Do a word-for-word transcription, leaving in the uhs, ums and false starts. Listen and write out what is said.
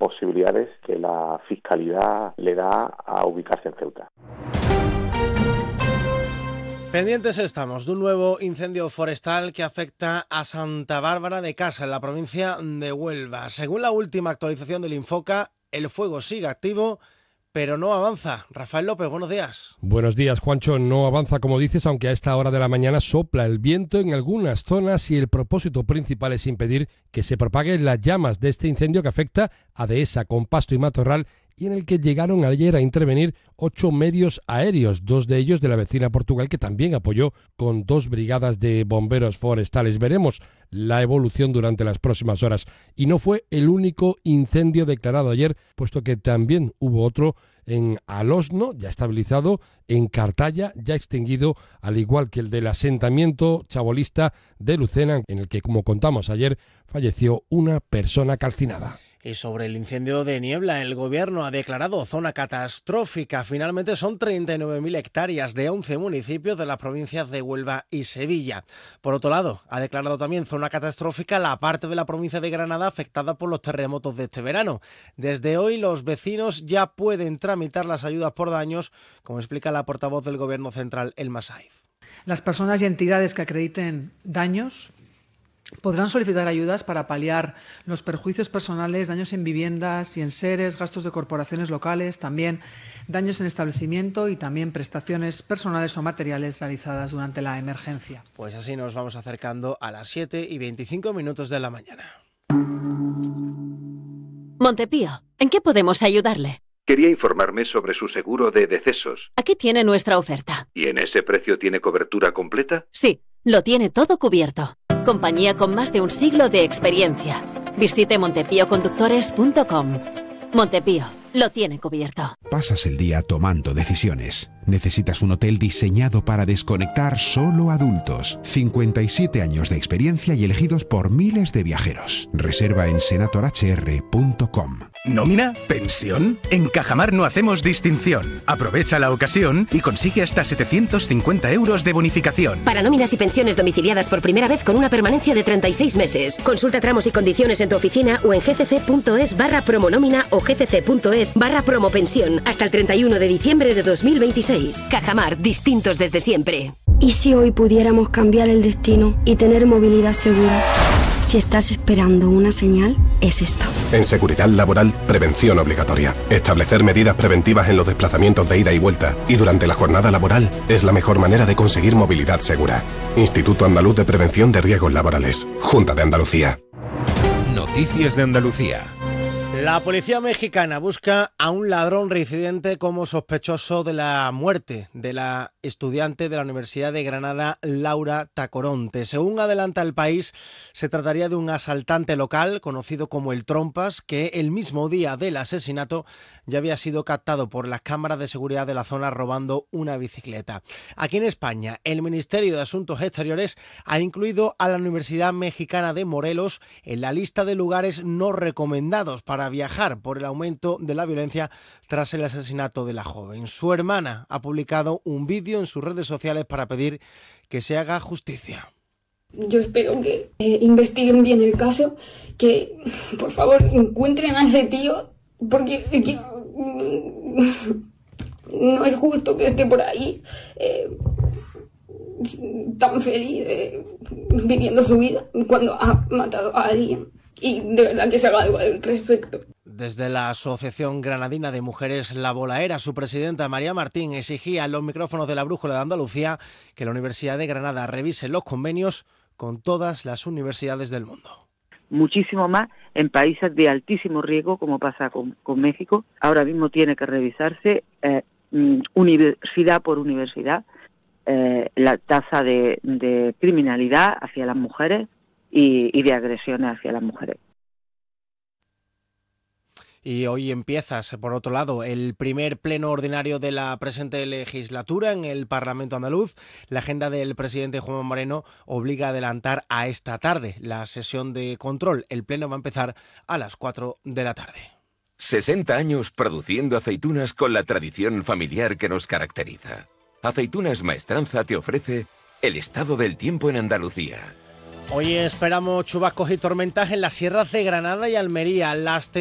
posibilidades que la Fiscalía le da a ubicarse en Ceuta. Pendientes estamos de un nuevo incendio forestal que afecta a Santa Bárbara de Casa, en la provincia de Huelva. Según la última actualización del Infoca, el fuego sigue activo, pero no avanza. Rafael López, buenos días. Buenos días, Juancho. No avanza, como dices, aunque a esta hora de la mañana sopla el viento en algunas zonas y el propósito principal es impedir que se propaguen las llamas de este incendio que afecta a Dehesa, con pasto y matorral, y en el que llegaron ayer a intervenir ocho medios aéreos, dos de ellos de la vecina Portugal, que también apoyó con dos brigadas de bomberos forestales. Veremos la evolución durante las próximas horas. Y no fue el único incendio declarado ayer, puesto que también hubo otro en Alosno, ya estabilizado, en Cartaya, ya extinguido, al igual que el del asentamiento chabolista de Lucena, en el que, como contamos ayer, falleció una persona calcinada. Y sobre el incendio de Niebla, el Gobierno ha declarado zona catastrófica. Finalmente son treinta y nueve mil hectáreas de once municipios de las provincias de Huelva y Sevilla. Por otro lado, ha declarado también zona catastrófica la parte de la provincia de Granada afectada por los terremotos de este verano. Desde hoy los vecinos ya pueden tramitar las ayudas por daños, como explica la portavoz del Gobierno central, Elma Saiz. Las personas y entidades que acrediten daños podrán solicitar ayudas para paliar los perjuicios personales, daños en viviendas y en seres, gastos de corporaciones locales, también daños en establecimiento y también prestaciones personales o materiales realizadas durante la emergencia. Pues así nos vamos acercando a las siete y veinticinco minutos de la mañana. Montepío, ¿en qué podemos ayudarle? Quería informarme sobre su seguro de decesos. Aquí tiene nuestra oferta. ¿Y en ese precio tiene cobertura completa? Sí, lo tiene todo cubierto. Compañía con más de un siglo de experiencia. Visite montepío conductores punto com. Montepío, lo tiene cubierto. Pasas el día tomando decisiones. Necesitas un hotel diseñado para desconectar solo adultos. cincuenta y siete años de experiencia y elegidos por miles de viajeros. Reserva en senator h r punto com. ¿Nómina? ¿Pensión? En Cajamar no hacemos distinción. Aprovecha la ocasión y consigue hasta setecientos cincuenta euros de bonificación. Para nóminas y pensiones domiciliadas por primera vez con una permanencia de treinta y seis meses. Consulta tramos y condiciones en tu oficina o en gcc.es barra promonómina o gcc.es barra promopensión hasta el treinta y uno de diciembre de dos mil veintiséis. Cajamar, distintos desde siempre. ¿Y si hoy pudiéramos cambiar el destino y tener movilidad segura? Si estás esperando una señal, es esta. En seguridad laboral, prevención obligatoria. Establecer medidas preventivas en los desplazamientos de ida y vuelta y durante la jornada laboral es la mejor manera de conseguir movilidad segura. Instituto Andaluz de Prevención de Riesgos Laborales. Junta de Andalucía. Noticias de Andalucía. La policía mexicana busca a un ladrón reincidente como sospechoso de la muerte de la estudiante de la Universidad de Granada, Laura Tacoronte. Según adelanta El País, se trataría de un asaltante local conocido como el Trompas, que el mismo día del asesinato ya había sido captado por las cámaras de seguridad de la zona robando una bicicleta. Aquí en España, el Ministerio de Asuntos Exteriores ha incluido a la Universidad Mexicana de Morelos en la lista de lugares no recomendados para viajar por el aumento de la violencia tras el asesinato de la joven. Su hermana ha publicado un vídeo en sus redes sociales para pedir que se haga justicia. Yo espero que eh, investiguen bien el caso, que por favor encuentren a ese tío, porque eh, que, no es justo que esté por ahí eh, tan feliz eh, viviendo su vida cuando ha matado a alguien. Y de verdad que se haga algo al respecto. Desde la Asociación Granadina de Mujeres La Bolaera, su presidenta María Martín exigía en los micrófonos de la Brújula de Andalucía que la Universidad de Granada revise los convenios con todas las universidades del mundo. Muchísimo más en países de altísimo riesgo, como pasa con, con México. Ahora mismo tiene que revisarse eh, universidad por universidad eh, la tasa de, de criminalidad hacia las mujeres y, y de agresiones hacia las mujeres. Y hoy empieza, por otro lado, el primer pleno ordinario de la presente legislatura en el Parlamento andaluz. La agenda del presidente Juanma Moreno obliga a adelantar a esta tarde la sesión de control. El pleno va a empezar a las cuatro de la tarde. sesenta años produciendo aceitunas con la tradición familiar que nos caracteriza. Aceitunas Maestranza te ofrece el estado del tiempo en Andalucía. Hoy esperamos chubascos y tormentas en las sierras de Granada y Almería. Las